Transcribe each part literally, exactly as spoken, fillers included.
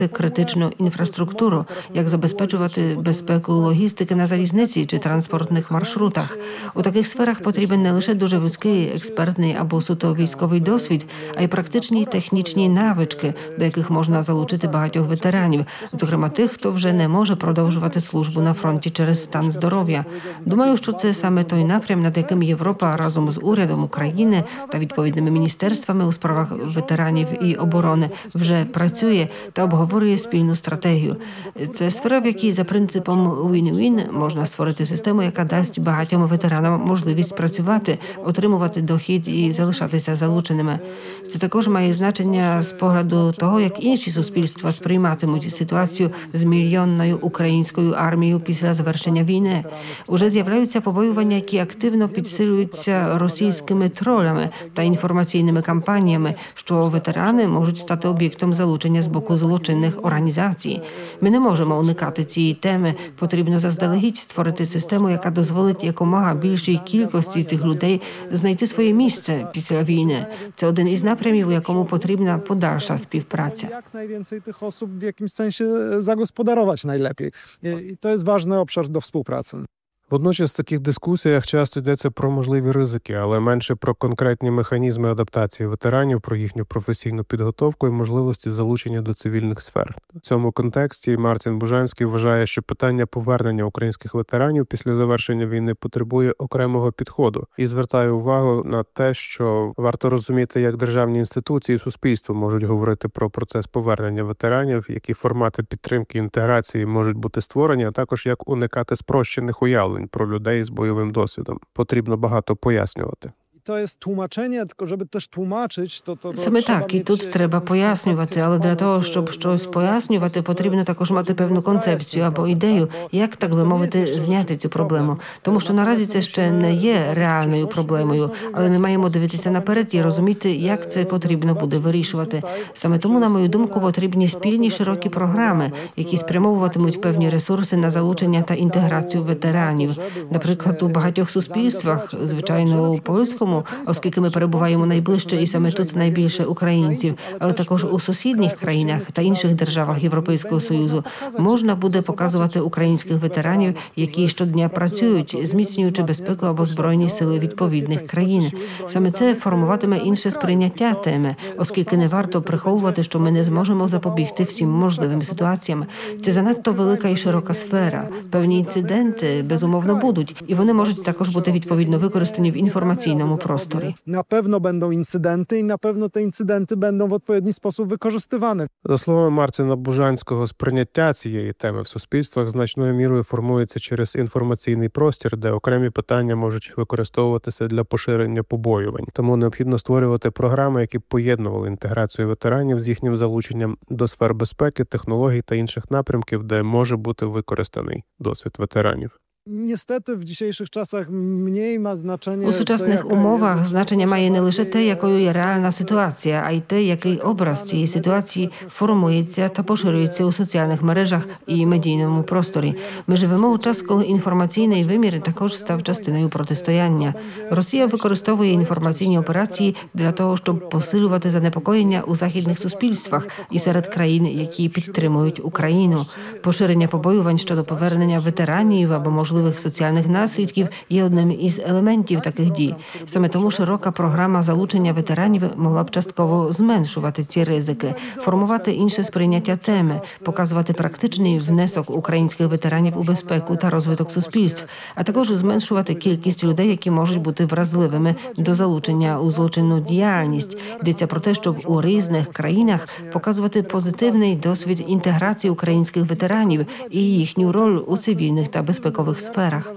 критичну інфраструктуру, як забезпечувати безпеку логістики на залізниці чи транспортних маршрутах. У таких сферах потрібен не лише дуже вузький експертний або суто військовий досвід, а й практичні технічні навички, до яких можна залучити багатьох ветеранів, зокрема тих, хто вже не може продовжувати службу на фронті через стан здоров'я. Думаю, що це саме той напрям, над яким Європа разом з урядом України та відповідними міністерствами у справах ветеранів і оборони вже працює та обговорює спільну стратегію. Це сфера, в якій за принципом win-win можна створити систему, яка дасть багатьом ветеранам можливість працювати, отримувати дохід і залишатися залученими. Це також має значення з погляду того, як інші суспільства сприйматимуть ситуацію з мільйонною українською армією після завершення війни. Уже з'являються побоювання, які активно підсилюються російськими тролями та інформаційними кампаніями, що ветерани можуть стати об'єктом залучення з боку злочинних організацій. Ми не можемо уникати цієї теми. Потрібно заздалегідь створити систему, яка дозволить якомога більшій кількості цих людей знайти своє місце після війни. Це один із напрямів, у якому потрібна подальша співпраця. Як найwięcej tych osób w jakimś sensie zagospodarować najlepiej. I to jest ważny obszar do współpracy. Водночас в таких дискусіях часто йдеться про можливі ризики, але менше про конкретні механізми адаптації ветеранів, про їхню професійну підготовку і можливості залучення до цивільних сфер. В цьому контексті Мартін Бужанський вважає, що питання повернення українських ветеранів після завершення війни потребує окремого підходу і звертає увагу на те, що варто розуміти, як державні інституції і суспільство можуть говорити про процес повернення ветеранів, які формати підтримки і інтеграції можуть бути створені, а також як уникати спрощених уявлень про людей з бойовим досвідом. Потрібно багато пояснювати. To jest tłumaczenie, tylko żeby też tłumaczyć, to, to, to Саме так, і тут треба пояснювати, але для того, щоб щось пояснювати, потрібно також мати певну концепцію або ідею, як, так би мовити, зняти цю проблему. Тому що наразі це ще не є реальною проблемою, але ми маємо дивитися наперед і розуміти, як це потрібно буде вирішувати. Саме тому, на мою думку, потрібні спільні широкі програми, які спрямовуватимуть певні ресурси на залучення та інтеграцію ветеранів. Наприклад, у багатьох суспільствах, звичайно, у польському, оскільки ми перебуваємо найближче і саме тут найбільше українців, але також у сусідніх країнах та інших державах Європейського Союзу можна буде показувати українських ветеранів, які щодня працюють, зміцнюючи безпеку або збройні сили відповідних країн. Саме це формуватиме інше сприйняття теми, оскільки не варто приховувати, що ми не зможемо запобігти всім можливим ситуаціям. Це занадто велика і широка сфера. Певні інциденти, безумовно, будуть, і вони можуть також бути відповідно використані в інформаційному просторі. Na pewno będą incydenty i na pewno te incydenty będą w odpowiedni sposób wykorzystywane. За словами Мартіна Бужанського, сприйняття цієї теми в суспільствах значною мірою формується через інформаційний простір, де окремі питання можуть використовуватися для поширення побоювань. Тому необхідно створювати програми, які б поєднували інтеграцію ветеранів з їхнім залученням до сфер безпеки, технологій та інших напрямків, де може бути використаний досвід ветеранів. Niestety w dzisiejszych czasach mniej ma znaczenie. У сучасних умовах значення має не лише те, якою є реальна ситуація, а й те, який образ цієї ситуації формується та поширюється у соціальних мережах і медійному просторі. Ми живемо у час, коли інформаційний вимір також став частиною протистояння. Росія використовує інформаційні операції для того, щоб посилювати занепокоєння у західних суспільствах і серед країн, які підтримують Україну. Поширення побоювань щодо повернення ветеранів або можливо можливих соціальних наслідків є одним із елементів таких дій. Саме тому широка програма залучення ветеранів могла б частково зменшувати ці ризики, формувати інше сприйняття теми, показувати практичний внесок українських ветеранів у безпеку та розвиток суспільств, а також зменшувати кількість людей, які можуть бути вразливими до залучення у злочинну діяльність. Йдеться про те, щоб у різних країнах показувати позитивний досвід інтеграції українських ветеранів і їхню роль у цивільних та безпекових сферах.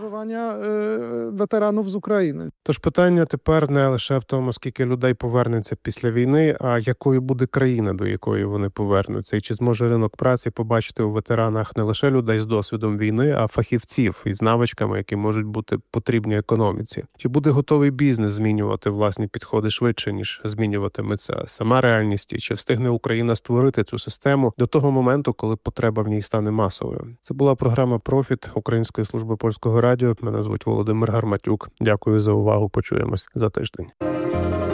Ветеранів з України. Тож питання тепер не лише в тому, скільки людей повернеться після війни, а якою буде країна, до якої вони повернуться, і чи зможе ринок праці побачити у ветеранах не лише людей з досвідом війни, а фахівців із навичками, які можуть бути потрібні економіці. Чи буде готовий бізнес змінювати власні підходи швидше, ніж змінюватиметься сама реальність, і чи встигне Україна створити цю систему до того моменту, коли потреба в ній стане масовою? Це була програма «Профіт» Української служби польського радіо. Мене звуть Володимир Гарматюк. Дякую за увагу. Почуємось за тиждень.